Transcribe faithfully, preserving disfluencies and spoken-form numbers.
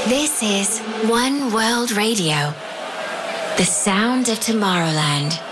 This is One World Radio, the sound of Tomorrowland.